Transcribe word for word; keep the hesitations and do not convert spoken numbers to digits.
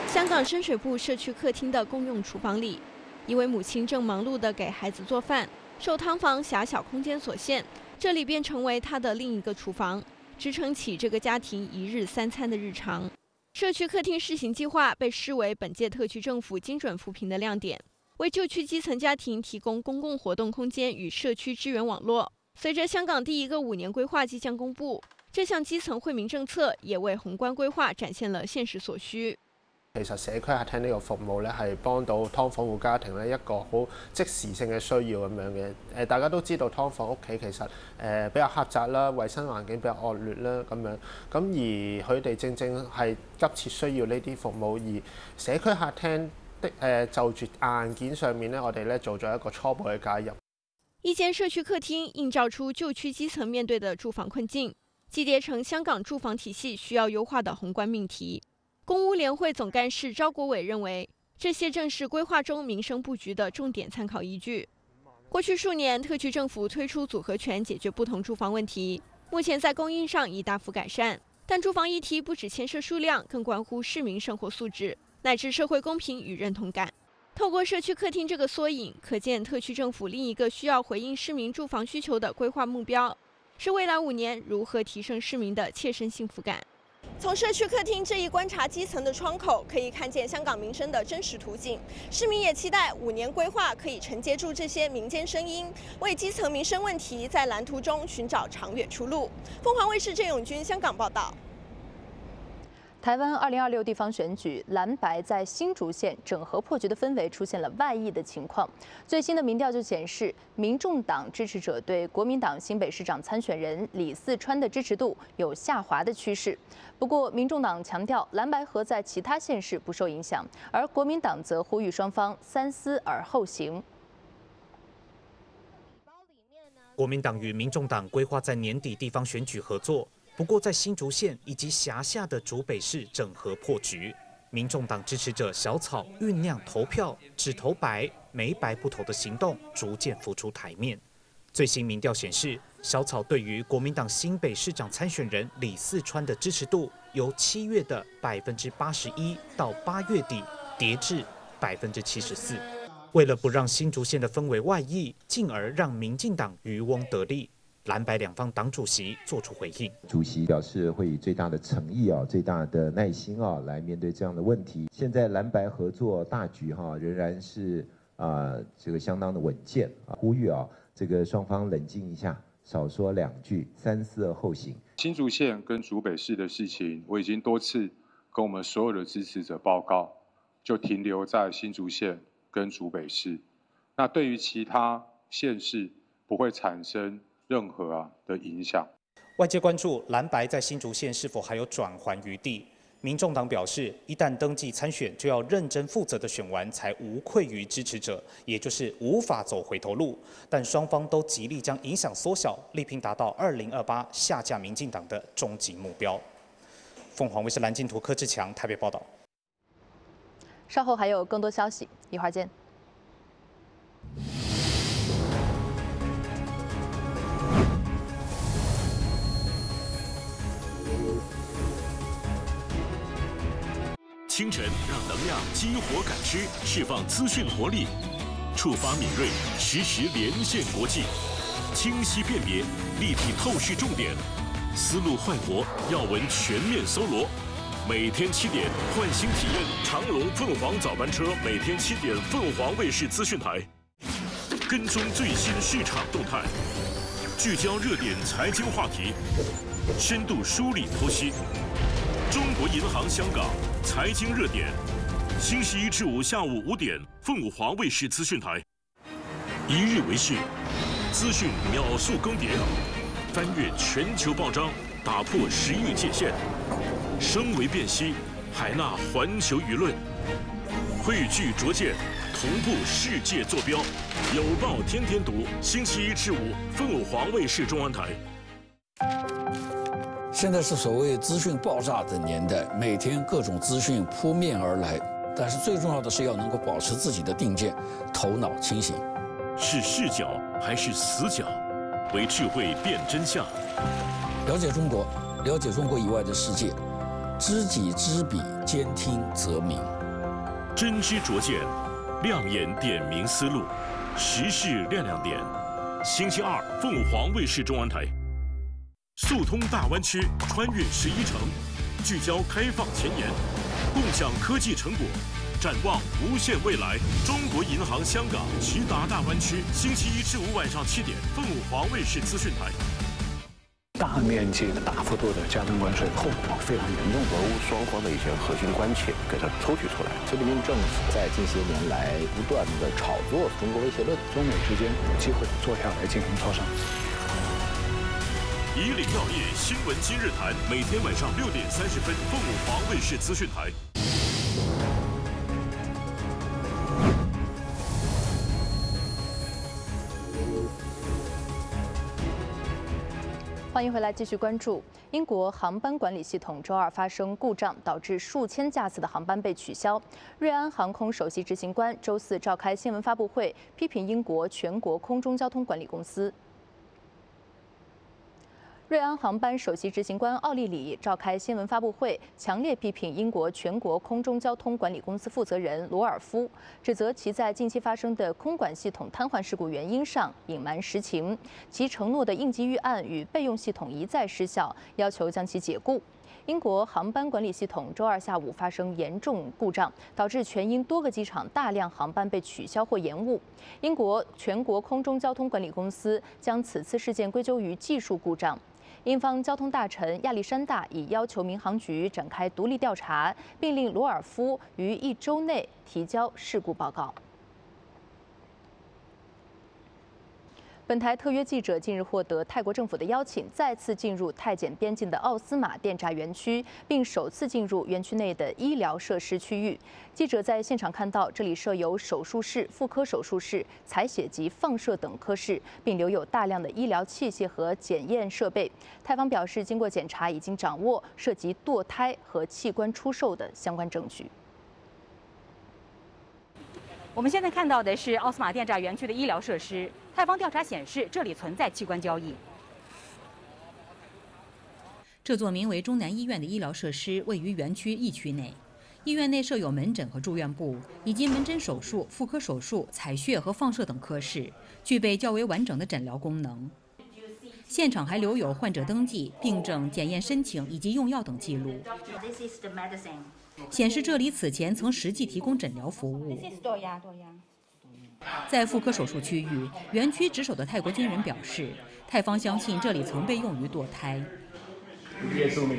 香港深水埗社区客厅的公用厨房里，一位母亲正忙碌地给孩子做饭。受汤房狭小空间所限，这里便成为她的另一个厨房，支撑起这个家庭一日三餐的日常。社区客厅试行计划被视为本届特区政府精准扶贫的亮点，为旧区基层家庭提供公共活动空间与社区支援网络。随着香港第一个五年规划即将公布，这項基層惠民政策也為宏觀規劃展現了現實所需。 其實社區客廳呢個服務咧係幫到劏房戶家庭咧一個好即時性嘅需要咁樣嘅。誒大家都知道劏房屋企其實誒比較狹窄啦，衞生環境比較惡劣啦咁樣。咁而佢哋正正係急切需要呢啲服務，而社區客廳的誒就住硬件上面咧，我哋咧做咗一個初步嘅介入。 一間社區客廳映照出舊區基層面對的住房困境，集結成香港住房體系需要優化的宏觀命題。公屋聯會總幹事招國偉認為，這些正是規劃中民生佈局的重點參考依據。過去數年，特區政府推出組合拳解決不同住房問題，目前在供應上已大幅改善。但住房議題不只牽涉數量，更關乎市民生活素質，乃至社會公平與認同感。透過社區客廳這個縮影，可見特區政府另一個需要回應市民住房需求的規劃目標，是未來五年如何提升市民的切身幸福感。從社區客廳這一觀察基層的窗口，可以看見香港民生的真實圖景。市民也期待五年規劃可以承接住這些民間聲音，為基層民生問題在藍圖中尋找長遠出路。鳳凰衛視鄭永軍香港報道。 台灣二零二六地方選舉，藍白在新竹縣整合破局的氛圍出現了外溢的情況。最新的民調就顯示，民眾黨支持者對國民黨新北市長參選人李四川的支持度有下滑的趨勢。不過，民眾黨強調藍白合在其他縣市不受影響，而國民黨則呼籲雙方三思而後行。 國民黨與民眾黨規劃在年底地方選舉合作。不過，在新竹縣以及轄下的竹北市整合破局，民眾黨支持者小草醞釀投票只投白沒白不投的行動逐漸浮出台面。最新民調顯示，小草對於國民黨新北市長參選人李四川的支持度由七月的百分之八十一到八月底跌至百分之七十四。為了不讓新竹縣的氛圍外溢，進而讓民進黨漁翁得利。藍白兩方黨主席作出回應， 主席表示會以最大的誠意啊、最大的耐心啊，來面對這樣的問題。現在藍白合作大局哈、啊，仍然是啊，這個相當的穩健啊。呼籲啊，這個雙方冷靜一下，少說兩句，三思而後行。 新竹縣跟竹北市的事情，我已經多次跟我們所有的支持者報告，就停留在新竹縣跟竹北市。那對於其他縣市，不會產生任何啊的影響。 外界關注藍白在新竹縣是否還有轉圜餘地。民眾黨表示，一旦登記參選，就要認真負責的選完，才無愧於支持者，也就是無法走回頭路。但雙方都極力將影響縮小，力拼達到二零二八下架民進黨的終極目標。鳳凰衛視藍鏡圖柯志強台北報道。 稍後還有更多消息，一會兒見。 清晨讓能量激活感知，釋放資訊活力，觸發敏銳，實時連線國際，清晰辨別，立體透視重點，思路煥活，要聞全面搜羅。每天七點，喚醒體驗長榮鳳凰早班車，每天七點，鳳凰衛視資訊台，跟蹤最新市場動態，聚焦熱點財經話題，深度梳理剖析。中國銀行香港財經熱點，星期一至五下午五點，鳳凰衛視資訊台。一日為視，資訊秒速更迭，翻越全球報章，打破時域界限，升維辨析，海納環球輿論，匯聚拙見，同步世界坐標。有報天天讀，星期一至五，鳳凰衛視中文台。 現在是所謂資訊爆炸的年代，每天各種資訊撲面而來，但是最重要的是要能夠保持自己的定見，頭腦清醒。 是視角還是死角？為智慧辨真相。 了解中國，了解中國以外的世界， 知己知彼，兼听则明。 真知灼见，亮眼点明思路，时事亮亮点。星期二，凤凰卫视中文台。速通大湾区，穿越十一城，聚焦开放前沿，共享科技成果，展望无限未来。中国银行香港直达大湾区，星期一至五晚上七点，凤凰卫视资讯台。 大面积的、大幅度的加征关税，后果非常严重。 俄乌双方的一些核心关切给它抽取出来。 习近平政府在近些年来不断的炒作中国威胁论， 中美之间有机会坐下来进行磋商。 以岭药业新闻今日谈，每天晚上六点三十分，凤凰卫视资讯台。 欢迎回来，继续关注英国航班管理系统周二发生故障，导致数千架次的航班被取消。瑞安航空首席执行官周四召开新闻发布会，批评英国全国空中交通管理公司。瑞安航班首席执行官奥利里召开新闻发布会，强烈批评英国全国空中交通管理公司负责人罗尔夫，指责其在近期发生的空管系统瘫痪事故原因上隐瞒实情，其承诺的应急预案与备用系统一再失效，要求将其解雇。英国航班管理系统周二下午发生严重故障，导致全英多个机场大量航班被取消或延误。英国全国空中交通管理公司将此次事件归咎于技术故障。英方交通大臣亚历山大已要求民航局展开独立调查，并令罗尔夫于一周内提交事故报告。本台特约记者近日获得泰国政府的邀请，再次进入泰柬边境的奥斯马电闸园区，并首次进入园区内的医疗设施区域。记者在现场看到，这里设有手术室、妇科手术室、采血及放射等科室，并留有大量的医疗器械和检验设备。泰方表示，经过检查，已经掌握涉及堕胎和器官出售的相关证据。 我们现在看到的是奥斯马电闸园区的医疗设施。泰方调查显示，这里存在器官交易。 这座名为中南医院的医疗设施位于园区一区内，医院内设有门诊和住院部，以及门诊手术、妇科手术、采血和放射等科室，具备较为完整的诊疗功能。现场还留有患者登记、病症、检验申请以及用药等记录，显示这里此前曾实际提供诊疗服务。在妇科手术区域，园区值守的泰国军人表示，泰方相信这里曾被用于堕胎。